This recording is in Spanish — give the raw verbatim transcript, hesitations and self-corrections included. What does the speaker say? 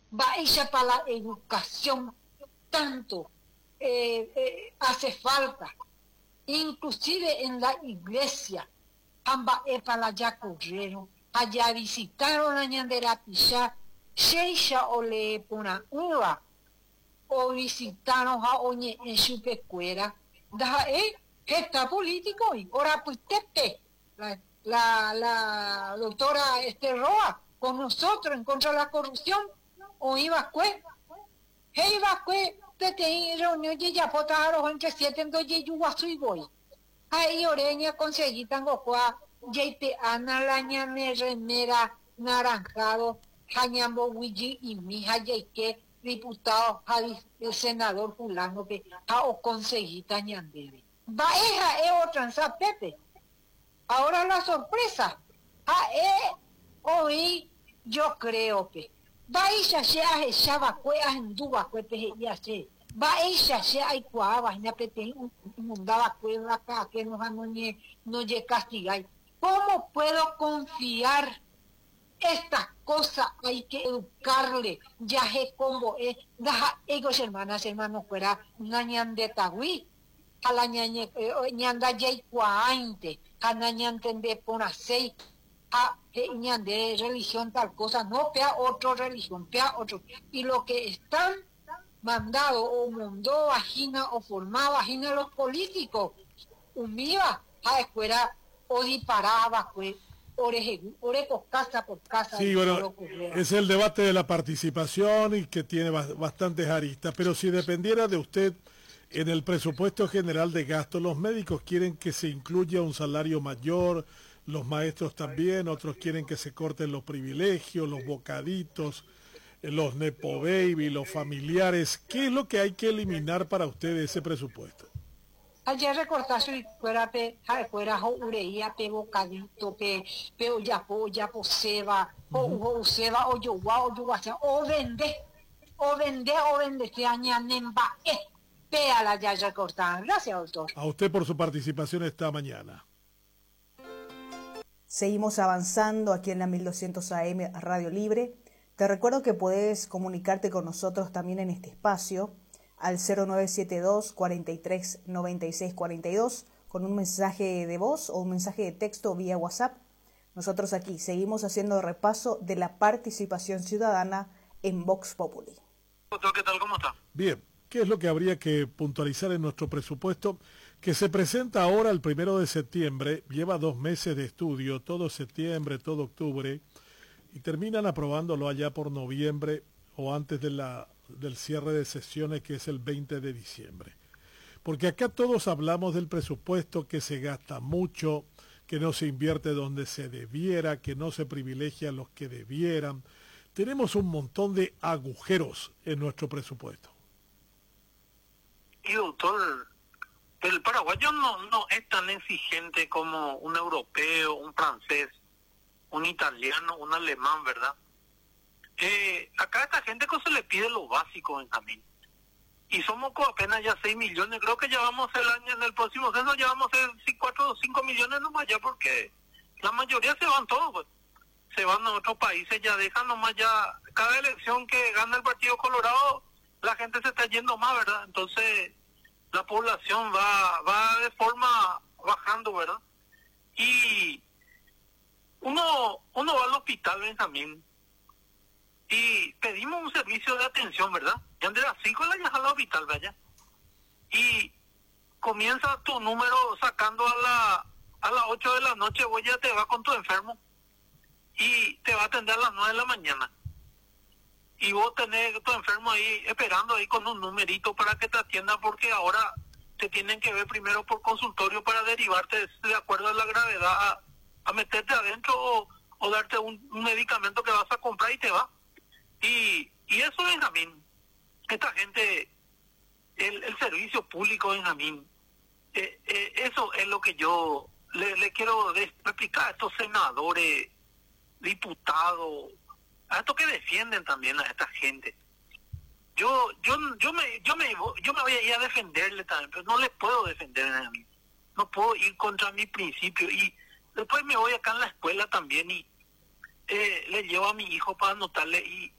va ella para la educación, tanto eh, eh, hace falta, inclusive en la iglesia, amba para ya corrieron, allá visitaron a Ñandera Pichá, Sheisha o le puna uva, o visitaron a Oñe en su pecuera, da eh, gesta político y ahora pues tepe, la, la, la doctora este Roa, con nosotros en contra de la corrupción, o iba cue, hey iba cue, te te reunión y ya potaron entre siete en dos y yuguasu y voy. Ahí oreña conseguí tango cua, yeite ana la ñane remera naranjado, jañambo wiji y mi que diputado, el senador fulano que ha o conseguí tañandere. Va esa es otra sa Pepe. Ahora la sorpresa, a e hoy yo creo que va ella se ha echaba cueas en duba cuepe ya se. Va ella se hay cuava, na pete mundaba cueva acá que nos anoñe no lle castigar. ¿Cómo puedo confiar? Estas cosas hay que educarle, ya es como es, da ellos hermanas, hermanos, fuera una ñande tagüí, a la ñañe, ñanda yay cuainte, a la ñande de ponasei, a ñande religión tal cosa, no pea otra religión, pea otro. Y lo que están mandado o mandó vagina o formado vagina los políticos, humilla a escuela o disparaba, pues. Ore por casa por casa. Sí, bueno, es el debate de la participación y que tiene bastantes aristas, pero si dependiera de usted, en el presupuesto general de gasto, los médicos quieren que se incluya un salario mayor, los maestros también, otros quieren que se corten los privilegios, los bocaditos, los nepo baby, los familiares. ¿Qué es lo que hay que eliminar para usted de ese presupuesto? Ayer recortaste y fuera pe, fuera ho ureía, pe bocadito, pe, pe oyapo, oyapo seba, o o seba, o yowa, o yoguasa, o vende, o vende, o vende, se añanemba, eh, pe a la ya recortada. Gracias, doctor. A usted por su participación esta mañana. Seguimos avanzando aquí en la mil doscientos A M Radio Libre. Te recuerdo que puedes comunicarte con nosotros también en este espacio al cero nueve siete dos, cuarenta y tres, noventa y seis cuarenta y dos con un mensaje de voz o un mensaje de texto vía WhatsApp. Nosotros aquí seguimos haciendo repaso de la participación ciudadana en Vox Populi. Doctor, ¿qué tal? ¿Cómo está? Bien, ¿qué es lo que habría que puntualizar en nuestro presupuesto? Que se presenta ahora el primero de septiembre, lleva dos meses de estudio, todo septiembre, todo octubre, y terminan aprobándolo allá por noviembre o antes de la del cierre de sesiones, que es el veinte de diciembre. Porque acá todos hablamos del presupuesto, que se gasta mucho, que no se invierte donde se debiera, que no se privilegia a los que debieran. Tenemos un montón de agujeros en nuestro presupuesto. Y doctor, el paraguayo no, no es tan exigente como un europeo, un francés, un italiano, un alemán, ¿verdad? Eh, acá a esta gente que se le pide lo básico, Benjamín. Y somos apenas ya seis millones, creo que ya vamos el año, en el próximo censo ya vamos a ser cuatro o cinco millones nomás ya, porque la mayoría se van todos, pues. Se van a otros países, ya dejan nomás ya, cada elección que gana el Partido Colorado, la gente se está yendo más, ¿verdad? Entonces, la población va, va de forma bajando, ¿verdad? Y uno, uno va al hospital, Benjamín, y pedimos un servicio de atención, ¿verdad? Ya de las cinco de la mañana al hospital, vaya. Y comienza tu número sacando a la a las ocho de la noche, vos ya te vas con tu enfermo y te va a atender a las nueve de la mañana. Y vos tenés tu enfermo ahí esperando ahí con un numerito para que te atienda, porque ahora te tienen que ver primero por consultorio para derivarte de acuerdo a la gravedad a, a meterte adentro o, o darte un, un medicamento que vas a comprar y te va. Y, y eso, Benjamín, esta gente, el, el servicio público, Benjamín, eh, eh, eso es lo que yo le, le quiero explicar a estos senadores, diputados, a estos que defienden también a esta gente. Yo yo yo me yo me yo me voy a ir a defenderle también, pero no les puedo defender a mí. No puedo ir contra mi principio. Y después me voy acá en la escuela también y eh, le llevo a mi hijo para anotarle y